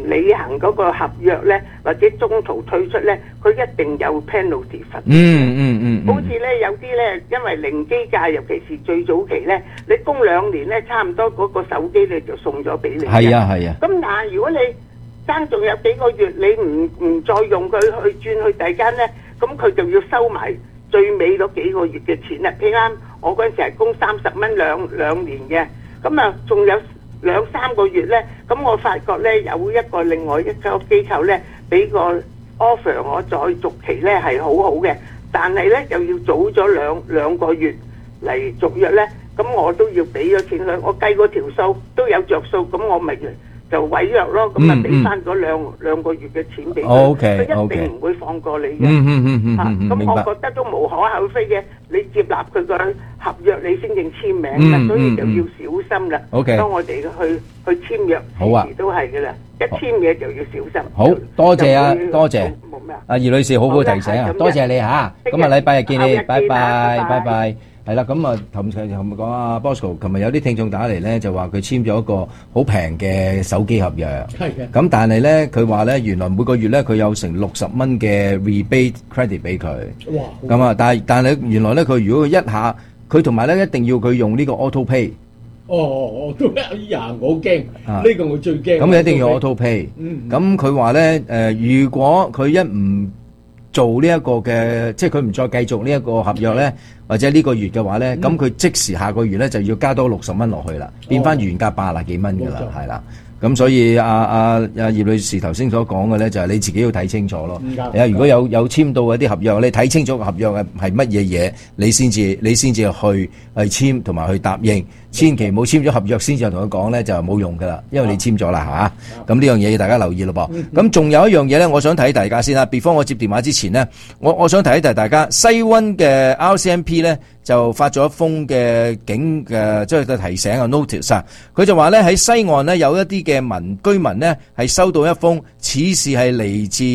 履行嗰個合約咧，或者中途退出咧，佢一定有 penalty 罰。好似咧有啲咧，因為零機價，尤其是最早期咧，你供2年咧，差唔多嗰個手機你就送咗俾你。 係啊。咁但係如果你爭仲有幾個月，你唔再用佢去轉去第二間咧，咁佢就要收埋最尾嗰幾個月嘅錢啦。譬如啱我嗰陣時係供30蚊兩年嘅，咁啊仲有2-3個月咧，咁我發覺咧有另外一個機構咧俾個 offer 我再續期咧係好好嘅，但係咧又要早咗兩個月嚟續約咧，咁我都要俾咗錢佢，我計嗰條數都有着數，咁我咪就違約咯，咁啊俾翻嗰兩個月嘅錢俾佢，佢一定唔會放過你嘅。咁我覺得都無可厚非嘅，你接納佢個合約，你先正簽名啦，所以就要小心啦。當我哋去簽約，時時都係噶啦，一簽嘢就要小心。 好多謝啊，多謝阿葉女士，好好提醒啊，多謝你嚇。咁啊，禮拜日見你，拜拜，拜拜。係啦，咁啊，琴日講阿 Bosco， 琴日有啲聽眾打嚟咧，就話佢簽咗一個好平嘅手機合約。係嘅。咁但係咧，佢話咧，原來每個月咧，佢有成60蚊嘅 rebate credit 俾佢。哇！咁啊，但係原來咧，佢如果佢一下，佢同埋咧一定要佢用呢個 auto pay。 都哎呀，我驚呢個我最驚。 咁一定要 auto pay。咁佢話咧，如果佢一唔做呢一個嘅，即係佢唔再繼續呢一個合約咧，或者呢個月嘅話咧，咁佢即時下個月咧就要加多60蚊落去啦，變翻原價80幾蚊㗎啦，係啦。咁所以阿葉女士頭先所講嘅咧，就係你自己要睇清楚咯。如果有簽到一啲合約，你睇清楚個合約係乜嘢嘢，你先至去簽同埋去答應。千祈唔好簽咗合約先至同佢講咧，就冇用噶啦，因為你簽咗啦嚇。咁呢樣嘢要大家留意咯噃。咁仲有一樣嘢咧，我想提大家先啦。before我接電話之前呢，我想提大家，西灣嘅 RCMP 咧就發咗一封嘅即係提醒啊 notice 啊。佢就話咧喺西岸咧有一啲嘅居民咧係收到一封似是係嚟自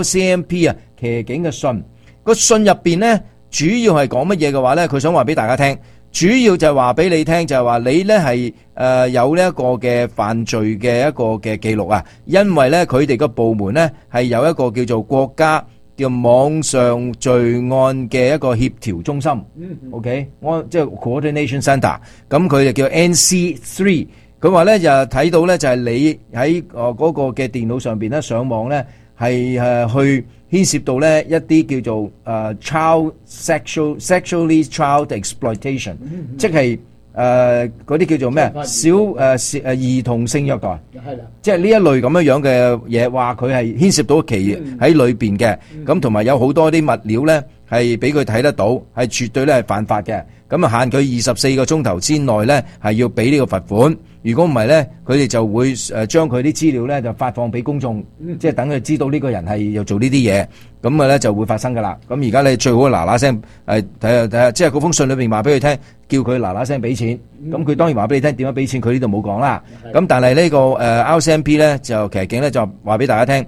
RCMP 騎警嘅信。個信入邊咧主要係講乜嘢嘅話咧，佢想話俾大家聽。主要就係話俾你聽，就係話你咧係有呢一個嘅犯罪嘅一個嘅記錄啊，因為咧佢哋個部門咧係有一個叫做國家叫網上罪案嘅一個協調中心，OK， 即係 Coordination Centre， 咁佢就叫 NC3。佢話咧就睇到咧就係你喺嗰個嘅電腦上邊咧上網咧係去牽涉到咧一啲叫做child sexually child exploitation，即係嗰啲叫做咩兒童性虐待，即係呢一類咁樣嘅嘢，話佢係牽涉到其喺裏邊嘅，咁同埋有好多啲物料咧係俾佢睇得到，係絕對咧係犯法嘅。咁啊限佢24個鐘頭之內咧係要俾呢個罰款。如果唔係咧，佢哋就會將佢啲資料咧就發放俾公眾，即係等佢知道呢個人係又做呢啲嘢，咁啊咧就會發生噶啦。咁而家你最好嗱嗱聲睇下，即係嗰封信裏邊話俾佢聽，叫佢嗱嗱聲俾錢。咁佢當然話俾你聽點樣俾錢，佢呢度冇講啦。咁但係呢個RCMP 咧就騎警咧就話俾大家聽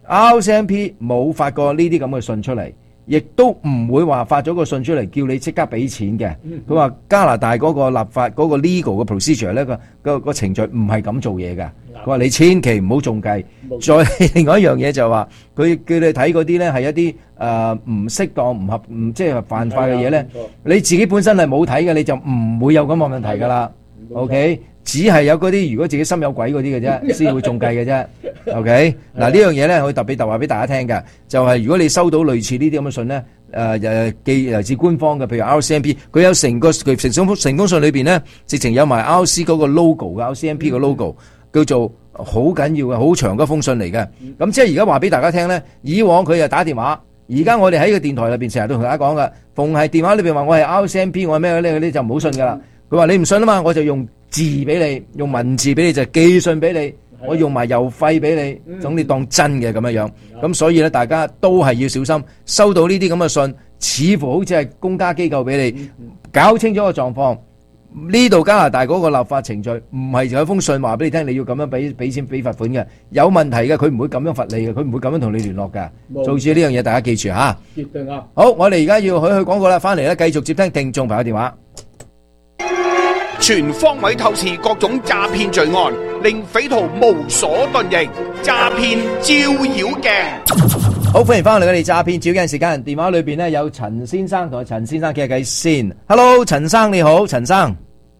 ，RCMP 冇發過呢啲咁嘅信出嚟。亦都唔會話發咗個信出嚟叫你即刻俾錢嘅。佢話加拿大嗰個立法嗰個 legal 嘅 procedure 咧個程序唔係咁做嘢嘅。佢話你千祈唔好中計。再另外一樣嘢就話佢叫你睇嗰啲咧係一啲唔適當即係犯法嘅嘢咧，你自己本身係冇睇嘅，你就唔會有咁嘅問題噶啦。OK， 只係有嗰啲如果自己心有鬼嗰啲嘅啫，先會中計嘅啫。OK， 嗱呢樣嘢咧，我特別話俾大家聽嘅，就係如果你收到類似呢啲咁嘅信咧，寄嚟自官方嘅，譬如 RCMP， 佢有成封信裏邊咧，直情有埋 RC 嗰個 logo 嘅 RCMP 嘅 logo， 叫做好緊要嘅，好長嘅封信嚟嘅。咁即係而家話俾大家聽咧，以往佢就打電話，而家我哋喺個電台裏邊成日都同大家講嘅，逢係電話裏邊話我係 RCMP， 我係咩咧，你就唔好信噶啦。佢話你唔信啊嘛，我就用字俾你，用文字俾你，就寄信俾你。我用埋郵費俾你，等你當真嘅咁樣。咁所以咧，大家都係要小心，收到呢啲咁嘅信，似乎好似係公家機構俾你，搞清楚個狀況。呢度加拿大嗰個立法程序唔係就有封信話俾你聽，你要咁樣俾錢俾罰款嘅，有問題嘅，佢唔會咁樣罰你嘅，佢唔會咁樣同你聯絡嘅。做住呢樣嘢，大家記住嚇。 絕對啱。好， 我哋而家要去廣告啦，翻嚟咧繼續接聽聽眾朋友電話。 全方位透視各種詐騙罪案，令匪徒無所遁形。詐騙照妖鏡。 好，歡迎翻嚟我哋詐騙照妖鏡時間。電話裏邊咧有陳先生同陳先生傾下偈先。Hello， 陳生你好，陳生。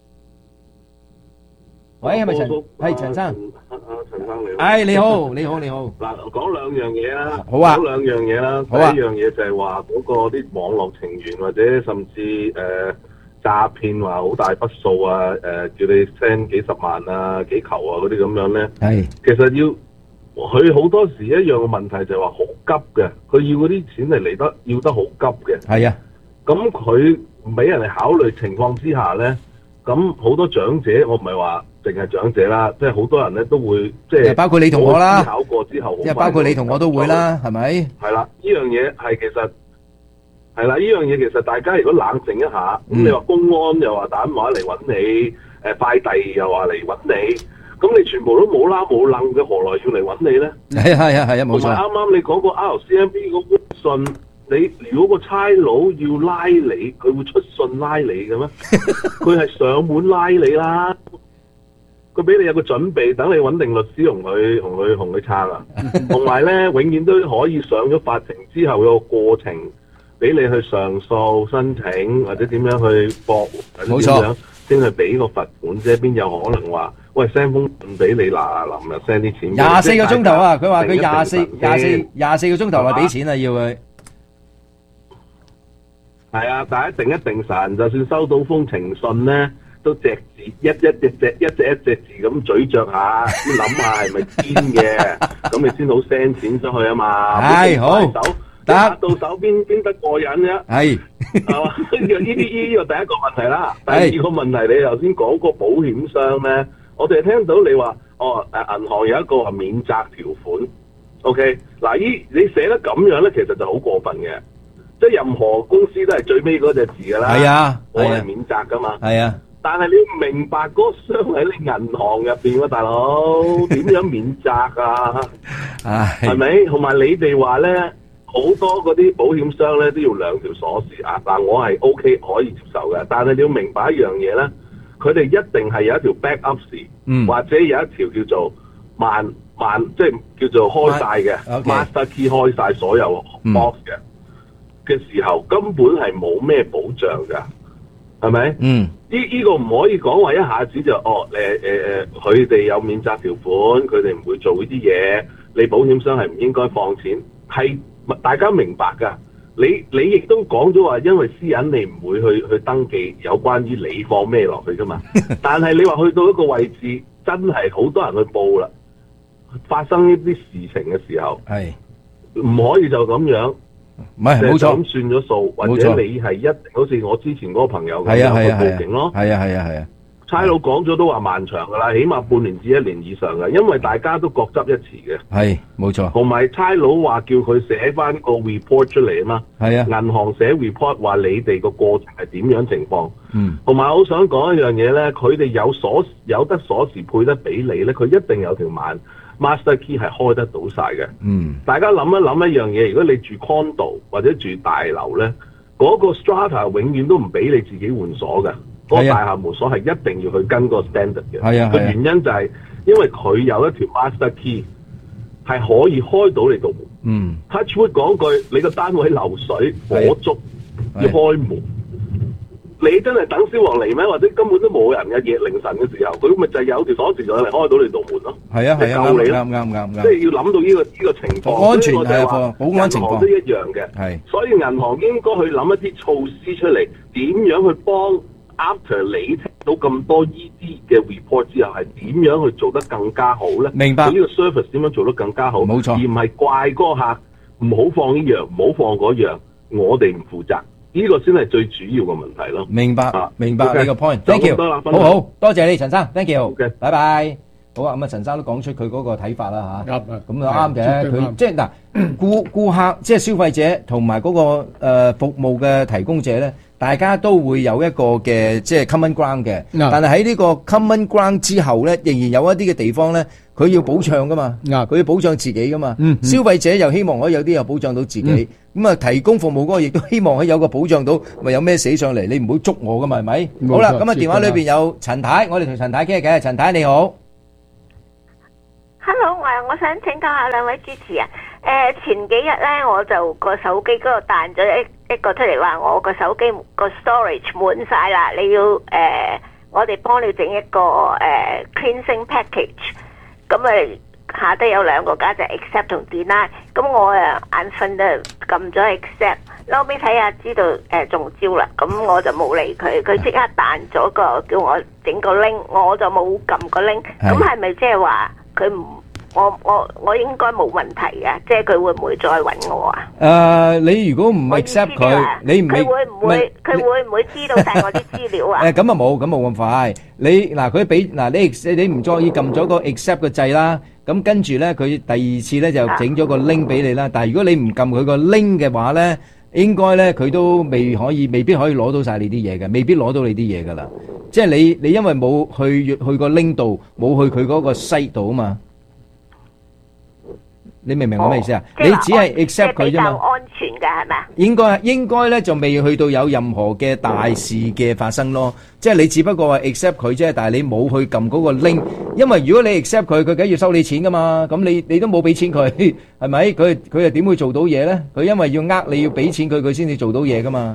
喂，係咪陳？係陳生。 陳生你好。 哎，你好，你好，你好。 嗱，講兩樣嘢啦。 好啊。 講兩樣嘢啦。 好啊。 第一樣嘢就係話嗰個啲網絡情緣或者甚至詐騙話好大筆數啊，叫你 send 幾十萬啊、幾球啊嗰啲咁樣咧。係。其實佢好多時一樣嘅問題就係話好急嘅，佢要嗰啲錢係要得好急嘅。係啊。咁佢唔俾人哋考慮情況之下咧，咁好多長者，我唔係話淨係長者啦，即係好多人咧都會即係包括你同我啦。思考過之後，即係包括你同我都會啦，係咪？係啦，呢樣嘢係其實係啦，呢樣嘢其實大家如果冷靜一下，咁你話公安又話打電話嚟揾你，快遞又話嚟揾你，咁你全部都冇啦冇楞嘅，何來要嚟揾你咧？係啊，冇錯。同埋啱啱你講個 RCMP 個信。你如果個差佬要拉你，佢會出信拉你嘅咩？佢係上門拉你啦，佢俾你有個準備，等你揾定律師同佢撐啊。同埋咧，永遠都可以上咗法庭之後有個過程，俾你去上訴申請或者點樣去駁，或者點樣先去俾個罰款啫。邊有可能話喂 send 封信俾你嗱臨日 send 啲錢？24個鐘頭啊！佢話佢24個鐘頭內俾錢啊，要佢。係啊，但係一定神，就算收到封情信咧，都隻字一隻字咁咀嚼下，先諗下係咪堅嘅，咁你先好 send 錢出去啊嘛。係好，得到手邊得過癮啫。係嘛？呢個第一個問題啦。第二個問題，你頭先講個保險箱咧，我哋聽到你話銀行有一個話免責條款。OK， 嗱你寫得咁樣咧，其實就好過分嘅。即係任何公司都係最尾嗰隻字㗎啦，係啊，我係免責㗎嘛，係啊。但係你要明白嗰個箱喺你銀行入邊喎，大佬點樣免責啊？係咪？同埋你哋話咧，好多嗰啲保險箱咧都要兩條鎖匙啊！嗱，我係 OK 可以接受嘅，但係你要明白一樣嘢咧，佢哋一定係有一條 backup 匙，或者有一條叫做萬即係叫做開晒嘅 master key 開晒所有 box 嘅時候，根本係冇咩保障噶，係咪？呢個唔可以講話一下子就佢哋有免責條款，佢哋唔會做呢啲嘢，你保險箱係唔應該放錢，係大家明白噶。你亦都講咗話，因為私隱你唔會去登記有關於你放咩落去噶嘛。但係你話去到一個位置，真係好多人去報啦，發生呢啲事情嘅時候，係唔可以就咁樣。唔係冇錯，咁算咗數，或者你係一定好似我之前嗰個朋友咁樣去報警咯。係啊，差佬講咗都話漫長噶啦，起碼半年至1年以上噶，因為大家都各執一詞嘅。係冇錯，同埋差佬話叫佢寫翻個 report 出嚟啊嘛。係啊，銀行寫 report 話你哋個過程係點樣情況。同埋我想講一樣嘢咧，佢哋有得鎖匙配得俾你咧，佢一定有條Master Key 係開得到晒嘅。大家諗一諗一樣嘢，如果你住 condo 或者住大樓咧，嗰個 strata 永遠都唔俾你自己換鎖嘅，嗰個大廈門鎖係一定要去跟個 standard 嘅。個原因就係因為佢有一條 Master Key 係可以開到你度門。Touch wood 講句，你個單位漏水火燭要開門。你真係等消防嚟咩？或者根本都冇人嘅，夜凌晨嘅時候，佢咪就係有條鎖匙就嚟開到你道門咯。係啊，救你咯，啱。即係要諗到呢個情況，安全係保安情況都一樣嘅。係，所以銀行應該去諗一啲措施出嚟，點樣去幫 after 你聽到咁多呢啲嘅 report 之後，係點樣去做得更加好咧？明白。呢個 service 點樣做得更加好？冇錯，而唔係怪嗰個客唔好放呢樣，唔好放嗰樣，我哋唔負責。呢個先係最主要嘅問題咯。明白，明白你個 point。Thank you，好多謝你陳生。Thank you，拜拜。 好啊，咁啊陳生都講出佢嗰個睇法啦嚇， 啱啊咁啊啱嘅， 係絕對啱佢即係嗱顧客即係消費者同埋嗰個服務嘅提供者咧，大家都會有一個嘅即係 common ground 嘅，但係喺呢個 common ground 之後咧，仍然有一啲嘅地方咧，佢要保障噶嘛，佢要保障自己噶嘛，消費者又希望可以有啲又保障到自己，咁啊提供服務嗰個亦都希望可以有個保障到，咪有咩死上嚟，你唔好捉我噶嘛，係咪？好啦，咁啊電話裏邊有陳太，我哋同陳太傾下偈，陳太你好。 Hello，我想請教下兩位主持啊。前幾日咧，我就個手機嗰度彈咗一個出嚟，話我個手機個 storage 滿晒啦，你要我哋幫你整一個cleansing package。咁下低有兩個格就 accept 同 deny。咁我眼瞓就撳咗 accept，後尾睇下知道中招啦，咁我就冇理佢，佢即刻彈咗個叫我整個 link，我就冇撳個 link。咁係咪即係話？佢唔，我應該冇問題嘅，即係佢會唔會再揾我啊？ 你如果唔 accept 佢，你唔佢會唔會知道晒我啲資料啊？ 咁啊冇咁快。你嗱佢俾嗱你唔再意撳咗個 accept 嘅掣啦，咁跟住咧佢第二次咧就整咗個 link 俾你啦。但係如果你唔撳佢個 link 嘅話咧，應該咧佢都未必可以攞到晒你啲嘢嘅，未必攞到你啲嘢噶啦。即係你因為冇去個 link 度，冇去佢嗰個 site 度啊嘛，你明唔明我咩意思啊？你只係 accept 佢啫嘛。比較安全嘅係咪啊？ 應該咧就未去到有任何嘅大事嘅發生咯。即係你只不過係 accept 佢啫，但係你冇去撳嗰個 link，因為如果你 accept 佢，佢梗係要收你錢噶嘛。咁你都冇俾錢佢，係咪？佢又點會做到嘢咧？佢因為要你要俾錢佢，佢先至做到嘢噶嘛。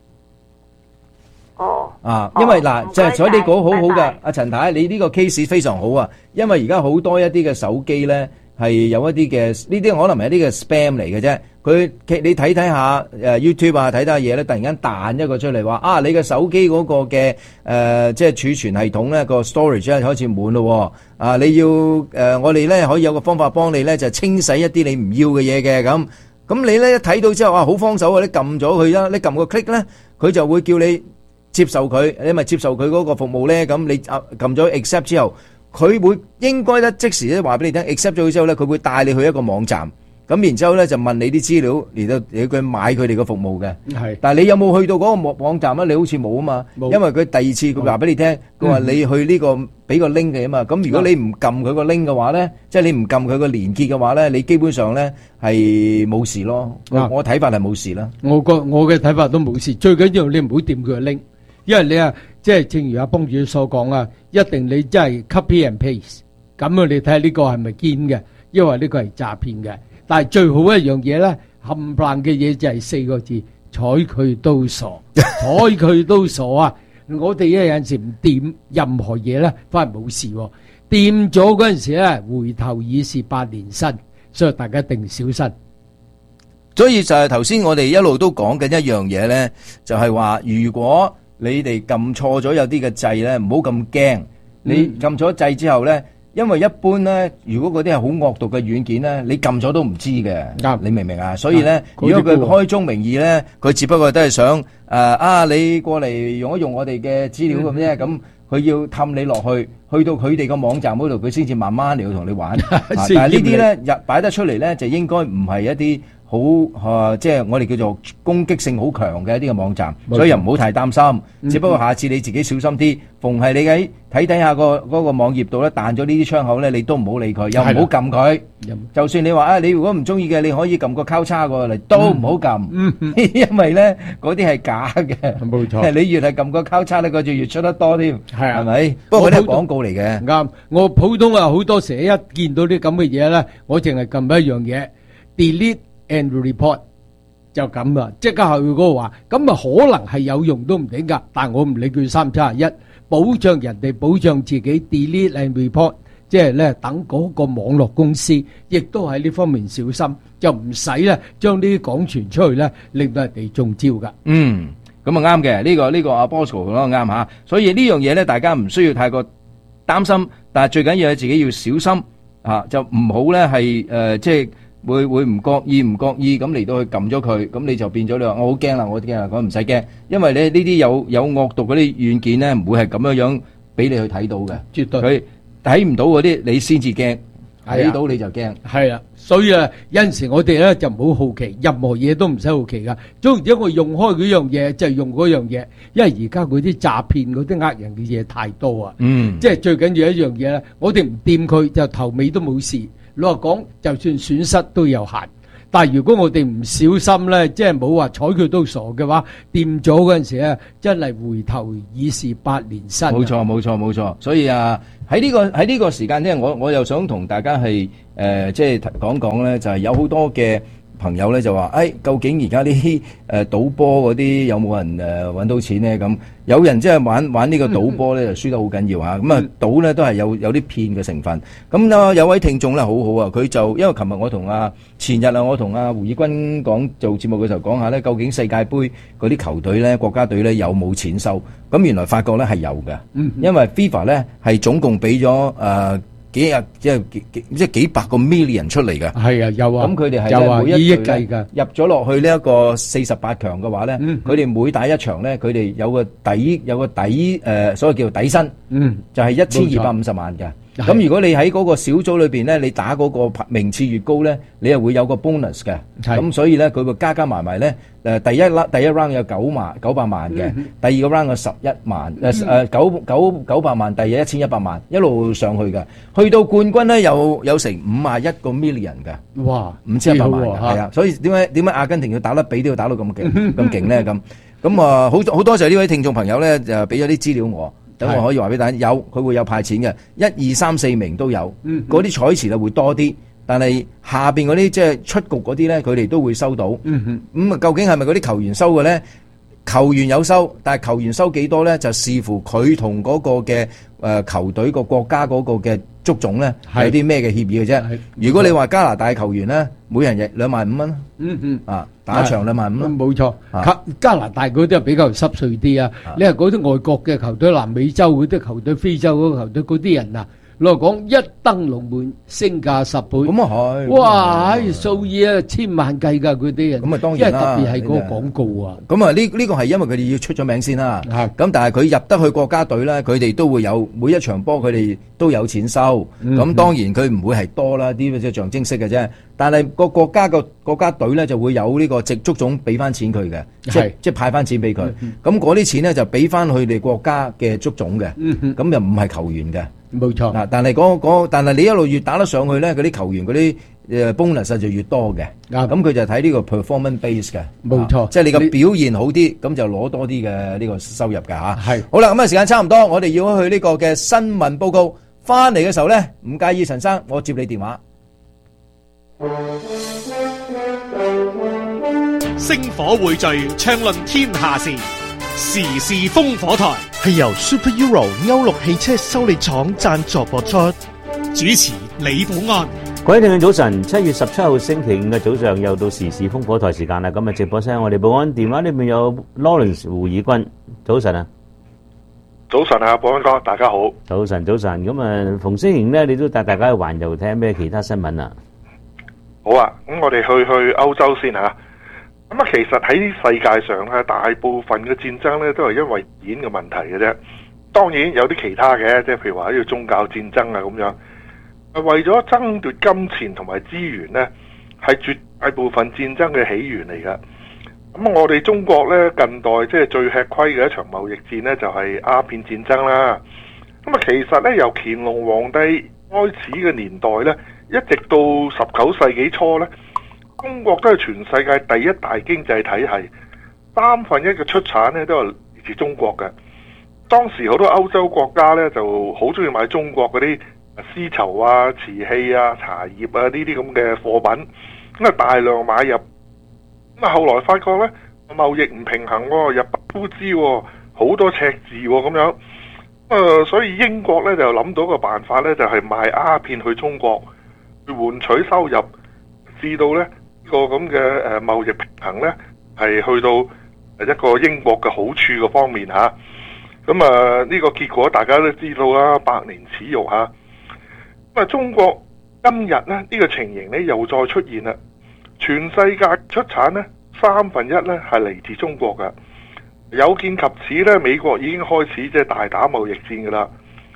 因為嗱，就係所以你講好好噶，阿陳太，你呢個 case 非常好啊。因為而家好多一啲嘅手機咧，係有一啲嘅呢啲可能係一啲嘅 spam 嚟嘅啫。你睇下YouTube 啊，睇下嘢咧，突然間彈一個出嚟話你嘅手機嗰個嘅即係儲存系統咧個 storage 咧開始滿咯。你要我哋咧可以有個方法幫你咧就清洗一啲你唔要嘅嘢嘅咁。咁你咧一睇到之後好慌手啊！你撳咗佢啦，你撳個 click 咧，佢就會叫你接受佢，你咪接受佢嗰個服務咧。咁你撳咗 accept 之後，佢會應該咧即時咧話俾你聽 accept 咗佢之後咧，佢會帶你去一個網站，咁然之後咧就問你啲資料嚟到佢買佢哋嘅服務嘅。係，但係你有冇去到嗰個網站咧？你好似冇啊嘛，因為佢第二次佢話俾你聽，佢話你去呢個俾個 link 嘅啊嘛。咁如果你唔撳佢個 link 嘅話咧，即係你唔撳佢個連結嘅話咧，你基本上咧係冇事咯。我睇法係冇事啦。我嘅睇法都冇事，最緊要你唔好掂佢個 link。因為你即係正如阿幫主所講啊，一定你真係 copy and paste， 咁你睇下呢個係咪堅嘅，因為呢個係詐騙嘅。但係最好一樣嘢咧，冚唪唥嘅嘢就係4個字，睬佢都傻，睬佢都傻啊！我哋有陣時唔掂任何嘢咧，反而冇事喎。掂咗嗰陣時咧，回頭已是百年身，所以大家一定小心。所以就係頭先我哋一路都講緊一樣嘢咧，就係話如果你哋撳錯咗有啲嘅掣咧，唔好咁驚。你撳咗掣之後咧，因為一般咧，如果嗰啲係好惡毒嘅軟件咧，你撳咗都唔知嘅。你明唔明啊？所以咧，如果佢開宗明義咧，佢只不過都係想你過嚟用一用我哋嘅資料咁啫。咁佢要氹你落去，去到佢哋個網站嗰度，佢先至慢慢嚟到同你玩。但係呢啲咧擺得出嚟咧，就應該唔係一啲好即係我哋叫做攻擊性好強嘅一啲嘅網站，所以又唔好太擔心。只不過下次你自己小心啲，逢係你喺睇下嗰個網頁度咧彈咗呢啲窗口咧，你都唔好理佢，又唔好撳佢。就算你話你如果唔中意嘅，你可以撳個交叉過嚟，都唔好撳，因為咧嗰啲係假嘅。冇錯，你越係撳個交叉咧，佢就越出得多添。係咪？不過嗰啲係廣告嚟嘅。啱，我普通啊好多時一見到啲咁嘅嘢咧，我淨係撳一樣嘢 delete and report 就咁啦，即刻去嗰個話，咁啊可能係有用都唔定噶，但我唔理佢371，保障人哋，保障自己 delete and report， 即係咧等嗰個網絡公司亦都喺呢方面小心，就唔使咧將呢啲廣傳出去咧，令到人哋中招噶。咁啊啱嘅，呢個阿 Bosco 講得啱吓，所以呢樣嘢咧，大家唔需要太過擔心，但係最緊要係自己要小心就唔好咧係即係。會唔覺意咁嚟到去撳咗佢，咁你就變咗你話我好驚啦，我驚啦，講唔使驚，因為咧呢啲有惡毒嗰啲軟件咧，唔會係咁樣俾你去睇到嘅，絕對佢睇唔到嗰啲你先至驚，睇到你就驚。 係啊，所以啊，有陣時我哋咧就唔好好奇，任何嘢都唔使好奇噶。總然之我用開嗰樣嘢就係用嗰樣嘢，因為而家嗰啲詐騙嗰啲呃人嘅嘢太多啊。即係最緊要一樣嘢咧，我哋唔掂佢就頭尾都冇事。老實講，就算損失都有限。但係如果我哋唔小心咧，即係冇話睬佢都傻嘅話，掂咗嗰陣時咧，真係回頭已是百年身。 冇錯冇錯冇錯，所以啊喺呢個時間咧，我又想同大家係即係講講咧，就係有好多嘅朋友咧就話，究竟而家啲賭波嗰啲有冇人揾到錢咧？咁有人即係玩呢個賭波咧，就輸得好緊要嚇。咁啊賭咧都係有啲騙嘅成分。咁啊有位聽眾咧好好啊，佢就因為琴日我同前日我同胡以軍做節目嘅時候講下咧，究竟世界盃嗰啲球隊咧、國家隊咧有冇錢收？咁原來發覺咧係有嘅，因為 FIFA 咧係總共俾咗幾日即係幾百個 million 出嚟嘅。 係啊，有啊。 咁佢哋係每一億計㗎。 入咗落去呢一個48強嘅話咧，佢哋每打一場咧，佢哋有個底所謂叫做底薪，就係1250萬嘅。咁如果你喺嗰個小組裏邊咧，你打嗰個名次越高咧，你又會有個 bonus 嘅。咁所以咧，佢會加埋埋咧，第一 round 有900萬嘅，第二個 round 有11萬，900萬，第二1100萬，一路上去嘅。去到冠軍咧，有成51個 million 嘅。 哇 ！5100萬嘅，係啊。所以點解阿根廷要打得比都要打到咁勁咧？咁啊，好多謝呢位聽眾朋友咧，就俾咗啲資料我。咁我可以話俾大家，佢會有派錢嘅，1、2、3、4名都有，嗰啲彩池就會多啲，但係下邊嗰啲即係出局嗰啲咧，佢哋都會收到。咁究竟係咪嗰啲球員收嘅咧？球員有收，但係球員收幾多咧？就視乎佢同嗰個嘅球隊個國家嗰個嘅足總咧有啲咩嘅協議嘅啫。如果你話加拿大球員咧，每人25000蚊，打一場25000蚊， 冇錯。加拿大嗰啲係比較濕碎啲啊。你係嗰啲外國嘅球隊，南美洲嗰啲球隊、非洲嗰個球隊嗰啲人啊，老實講一登龍門升價10倍。咁啊係。哇！數以千萬計㗎佢啲人。咁啊當然啦。因為特別係嗰個廣告啊。咁啊呢個係因為佢哋要出咗名先啦。咁但係佢入得去國家隊咧，佢哋都會有每一場波佢哋都有錢收。咁當然佢唔會係多啦，啲即係象徵式嘅啫。但係個國家隊咧就會有呢個足總俾翻錢佢嘅，即係派翻錢俾佢。咁嗰啲錢咧就俾翻佢哋國家嘅足總嘅。咁又唔係球員嘅。冇錯。嗱，但係你一路越打得上去咧，嗰啲球員嗰啲bonus 就越多嘅。咁佢就睇呢個 performance base 嘅。冇錯。即係你個表現好啲，咁就攞多啲嘅呢個收入㗎嚇。係。好啦，咁啊時間差唔多，我哋要去呢個嘅新聞報告。翻嚟嘅時候咧，唔介意陳生，我接你電話。 星火匯聚，暢論天下事，時事風火台係由 Super Euro 歐陸汽車修理廠贊助播出，主持李寶安。 各位聽眾早晨，7月17號星期5嘅早上又到時事風火台時間啦。今日直播室我哋寶安電話裏面有 Lawrence 胡以軍，早晨啊！ 早晨啊，寶安哥，大家好。 早晨。咁啊，逢星期咧，你都帶大家去環遊睇下咩其他新聞啊？ 好啊，咁我哋去歐洲先吓。咁啊，其實喺世界上咧，大部分嘅戰爭咧都係因為錢嘅問題嘅啫。當然有啲其他嘅，即係譬如話呢個宗教戰爭啊咁樣。為咗爭奪金錢同埋資源咧，係絕大部分戰爭嘅起源嚟噶。咁我哋中國咧近代即係最吃虧嘅一場貿易戰咧，就係鴉片戰爭啦。咁啊，其實咧由乾隆皇帝開始嘅年代咧，一直到19世紀初咧，中國都係全世界第一大經濟體系，1/3嘅出產咧都係嚟自中國嘅。當時好多歐洲國家咧就好中意買中國嗰啲絲綢啊、瓷器啊、茶葉啊呢啲咁嘅貨品，咁啊大量買入。咁啊，後來發覺咧貿易唔平衡喎，入不敷支喎，好多赤字喎咁樣。所以英國咧就諗到個辦法咧，就係賣鴉片去中國，去換取收入，至到咧個咁嘅貿易平衡咧係去到一個英國嘅好處嘅方面嚇。咁呢個結果大家都知道啦，百年恥辱嚇。咁啊，中國今日咧呢個情形咧又再出現啦。全世界出產咧1/3咧係嚟自中國嘅，有見及此咧，美國已經開始即係大打貿易戰噶啦。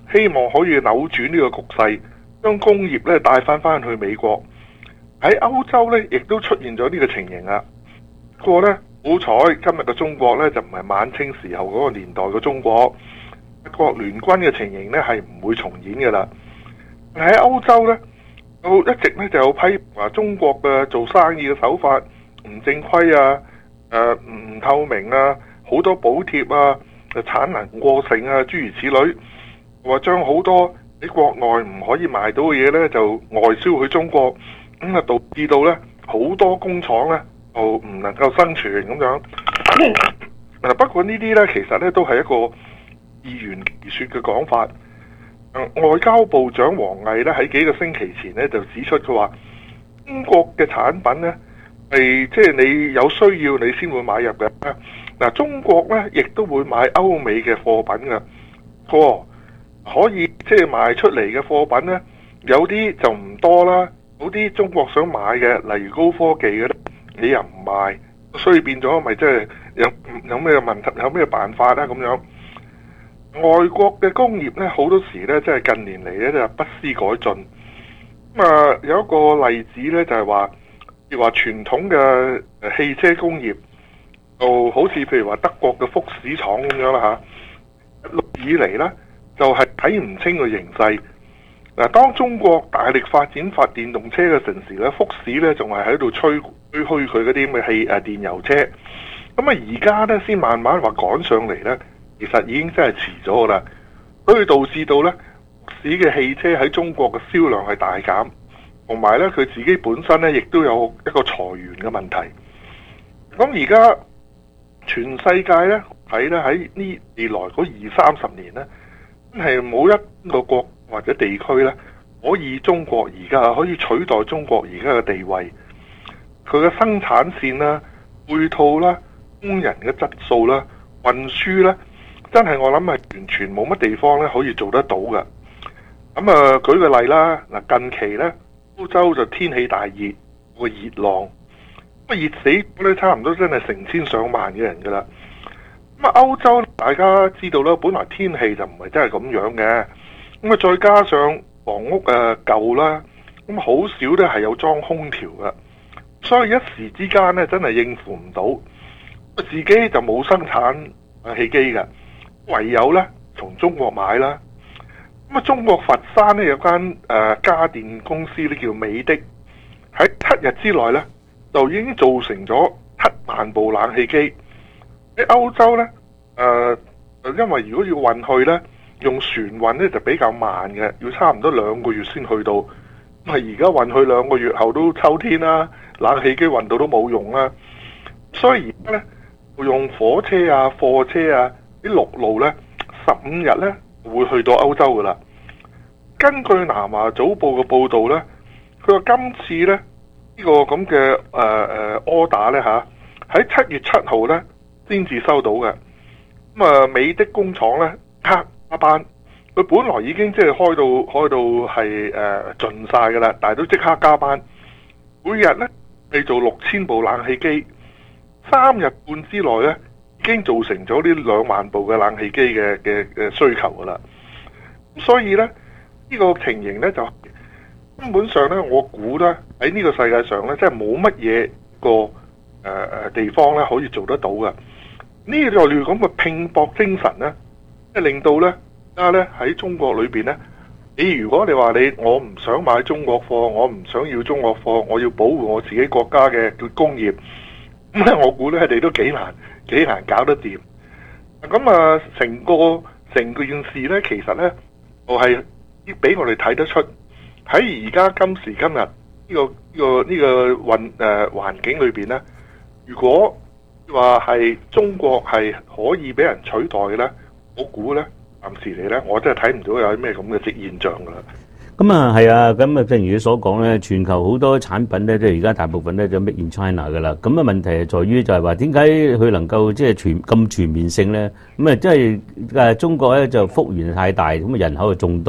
希望可以扭轉呢個局勢，將工業咧帶翻去美國。喺歐洲咧，亦都出現咗呢個情形啦。不過咧，好彩今日嘅中國咧就唔係晚清時候嗰個年代嘅中國，國聯軍嘅情形咧係唔會重演嘅啦。喺歐洲咧，一直咧就有批話中國嘅做生意嘅手法唔正規啊，唔透明啊，好多補貼啊，產能過剩啊，諸如此類，話將好多喺國外唔可以賣到嘅嘢咧就外銷去中國，咁啊導致到咧好多工廠咧就唔能夠生存咁樣。不過呢啲咧其實咧都係一個議員而說嘅講法。外交部長王毅咧喺幾個星期前咧就指出，佢話中國嘅產品咧係即係你有需要你先會買入嘅。嗱，中國咧亦都會買歐美嘅貨品嘅，可以即係賣出嚟嘅貨品咧，有啲就唔多啦，有啲中國想買嘅，例如高科技嘅咧，你又唔賣，所以變咗咪即係有咩問題，有咩辦法咧咁樣？外國嘅工業咧，好多時咧，即係近年嚟咧就不思改進。咁有一個例子咧，就係話，譬如話傳統嘅汽車工業，就好似譬如話德國嘅福士廠咁樣啦嚇，一路以嚟咧就係睇唔清個形勢。嗱，當中國大力發展發電動車嘅陣時咧，福士咧仲係喺度吹噓佢嗰啲咁嘅電油車。咁而家咧先慢慢話趕上嚟咧。其實已經真係遲咗啦，所以導致到咧，福士嘅汽車喺中國嘅銷量係大減，同埋咧佢自己本身咧亦都有一個裁員嘅問題。咁而家全世界咧睇咧喺呢未來嗰20-30年咧，真係冇一個國或者地區咧可以中國而家可以取代中國而家嘅地位。佢嘅生產線啦、配套啦、工人嘅質素啦、運輸咧。真係我諗係完全冇乜地方咧可以做得到嘅。咁舉個例啦，嗱近期咧歐洲就天氣大熱，個熱浪，咁熱死咧差唔多真係成千上萬嘅人噶啦。咁歐洲大家知道啦，本來天氣就唔係真係咁樣嘅。咁再加上房屋舊啦，咁好少咧係有裝空調嘅，所以一時之間咧真係應付唔到，自己就冇生產氣機嘅。唯有咧從中國買啦。咁中國佛山咧有間家電公司咧叫美的，喺7日之內咧就已經造成咗7萬部冷氣機。喺歐洲咧因為如果要運去咧，用船運咧就比較慢嘅，要差唔多2個月先去到。咁而家運去2個月後都秋天啦，冷氣機運到都冇用啦。所以而家咧用火車啊、貨車啊。啲陸路咧15日咧會去到歐洲噶啦。根據南華早報嘅報導咧，佢話今次咧呢個咁嘅order 咧嚇喺7月7號咧先至收到嘅。咁美的工廠咧加班，佢本來已經即係開到係盡晒噶啦，但係都即刻加班，每日咧係做6000部冷氣機，3日半之內咧。已經造成咗呢2萬部嘅冷氣機嘅需求噶啦，所以咧呢個情形咧就根本上咧，我估咧喺呢個世界上咧，真係冇乜嘢個地方咧可以做得到嘅。呢個類咁嘅拼搏精神咧，即係令到咧而家咧喺中國裏邊咧，如果你話我唔想買中國貨，我唔想要中國貨，我要保護我自己國家嘅工業，咁咧我估咧佢哋都幾難搞得掂。咁成個件事咧，其實咧就係俾我哋睇得出喺而家今時今日呢個環境裏邊咧，如果話係中國係可以俾人取代嘅咧，我估咧暫時嚟咧，我真係睇唔到有啲咩咁嘅現象噶啦。 咁啊係啊，咁啊正如你所講咧，全球好多產品咧，即係而家大部分咧就 Made in China 噶啦。咁啊問題係在於就係話點解佢能夠即係咁全面性咧？咁啊即係中國咧就幅員太大，咁啊人口就眾多，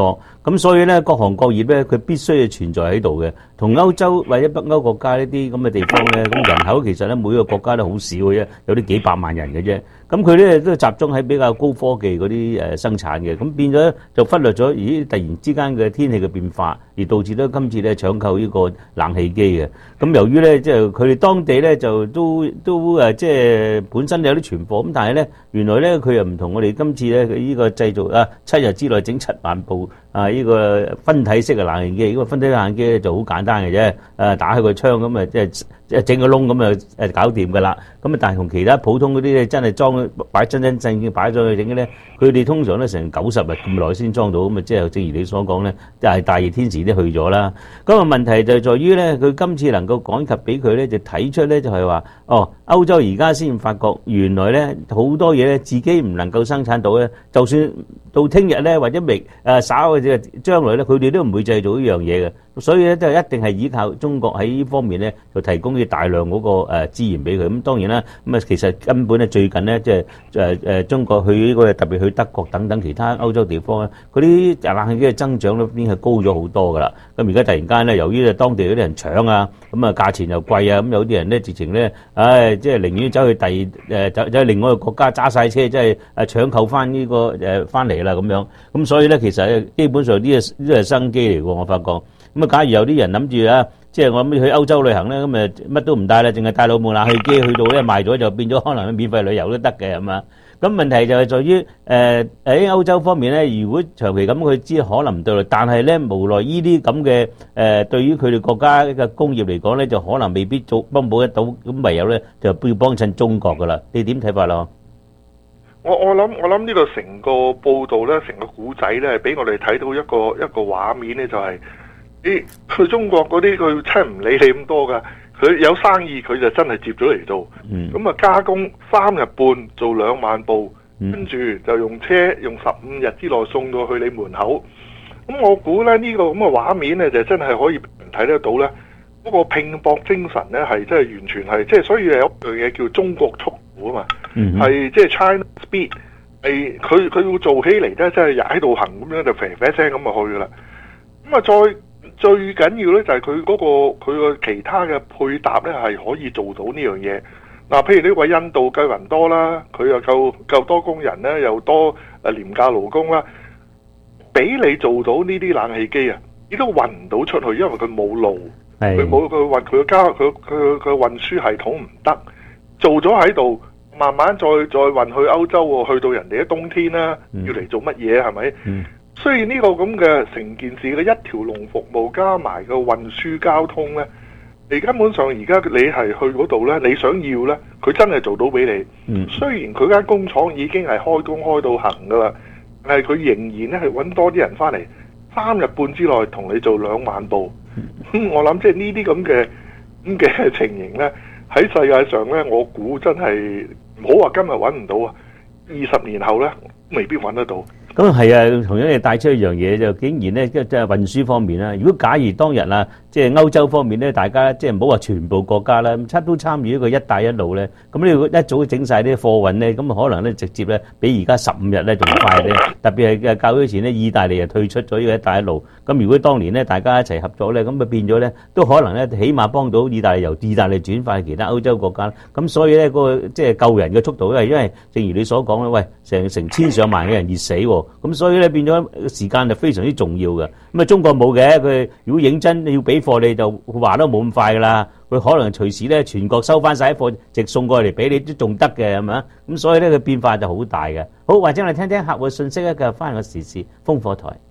咁所以咧各行各業咧佢必須要存在喺度嘅。同歐洲或者北歐國家呢啲咁嘅地方咧，咁人口其實咧每個國家都好少嘅啫，有啲幾百萬人嘅啫。咁佢咧都集中喺比較高科技嗰啲生產嘅，咁變咗就忽略咗，突然之間嘅天氣嘅變化，而導致到今次咧搶購呢個冷氣機嘅。咁由於咧即係佢哋當地咧就都即係本身有啲存貨，咁但係咧原來咧佢又唔同我哋今次咧呢個製造7日之內整7萬部呢個分體式嘅冷氣機。呢個分體冷氣機咧就好簡單嘅啫，打開個窗咁即係整個窿咁搞掂㗎啦。咁但係同其他普通嗰啲咧真係裝擺真正擺咗去整嘅咧，佢哋通常咧成90日咁耐先裝到，咁即係正如你所講咧，就係大熱天時都去咗啦。咁問題就在於咧，佢今次能夠趕及俾佢咧，就睇出咧就係話，歐洲而家先發覺原來咧好多嘢咧自己唔能夠生產到咧，就算到聽日咧或者稍嘅將來咧，佢哋都唔會製造呢樣嘢嘅。所以咧，都一定係依靠中國喺呢方面咧，就提供大量嗰個資源俾佢。咁當然啦，咁其實根本咧最近咧，即係中國去呢個特別去德國等等其他歐洲地方咧，嗰啲冷氣機嘅增長咧已經係高咗好多噶啦。咁而家突然間咧，由於當地嗰啲人搶啊，咁價錢又貴啊，咁有啲人咧直情咧，即係寧願走去走去另外一個國家揸晒車，即係搶購翻呢個翻嚟啦咁樣。咁所以咧，其實基本上呢個係生機嚟㗎，我發覺。咁假如有啲人諗住即係我諗去歐洲旅行咧，咁乜都唔帶啦，淨係帶老母冷氣機去到咧賣咗就變咗可能免費旅遊都得嘅，係嘛？咁問題就係在於喺歐洲方面咧，如果長期咁佢知可能唔對路，但係咧無奈呢啲咁嘅對於佢哋國家嘅工業嚟講咧，就可能未必幫補得到，咁唯有咧就要幫襯中國噶啦。你點睇法咯？ 我諗呢度成個報道咧，成個古仔咧，俾我哋睇到一個畫面咧，就係。去中國嗰啲佢真係唔理你咁多噶，佢有生意佢就真係接咗嚟做，咁加工3日半做2萬部，跟住就用車用15日之內送到去你門口。咁我估咧呢個咁嘅畫面咧就真係可以睇得到咧，嗰個拼搏精神咧係真係完全係即係，所以有一樣嘢叫中國速度啊嘛，係即係 China Speed， 係佢要做起嚟咧，真係踩到行咁樣就啡啡聲咁就去噶啦。咁最緊要咧就係佢個其他嘅配搭咧係可以做到呢樣嘢。嗱，譬如呢個印度計雲多啦，佢又夠多工人咧，又多廉價勞工啦，俾你做到呢啲冷氣機啊，你都運唔到出去，因為佢冇路，佢冇佢運輸系統唔得，做咗喺度，慢慢再運去歐洲喎，去到人哋嘅冬天啦，要嚟做乜嘢係咪？所以呢個咁嘅成件事嘅一條龍服務加埋個運輸交通呢，你根本上而家你係去嗰度呢，你想要呢，佢真係做到俾你。雖然佢間工廠已經係開工開到行噶啦，但係佢仍然咧係揾多啲人翻嚟，3日半之內同你做2萬部。我諗即係呢啲咁嘅情形呢，喺世界上呢，我估真係唔好話今日揾唔到啊，20年後呢，未必揾得到。 咁係啊，同樣你帶出一樣嘢就竟然咧，即係運輸方面啦。如果假如當日即係歐洲方面咧，大家即係唔好話全部國家啦，都參與一個一帶一路咧，咁你一早整晒啲貨運咧，咁可能咧直接咧比而家15日咧仲快咧。特別係較早前咧，意大利又退出咗呢個一帶一路。咁如果當年咧大家一齊合作咧，咁變咗咧都可能咧起碼幫到意大利由意大利轉化其他歐洲國家。咁所以咧個即係救人嘅速度咧，因為正如你所講咧，喂成千上萬嘅人熱死喎。咁所以咧變咗時間就非常之重要嘅。咁中國冇嘅，佢如果認真要俾貨你就話都冇咁快噶啦。佢可能隨時咧全國收翻晒啲貨，直送過嚟俾你都仲得嘅，係咪啊？咁所以咧佢變化就好大嘅。好，或者我哋聽聽客戶信息咧，繼續翻個時事風火台。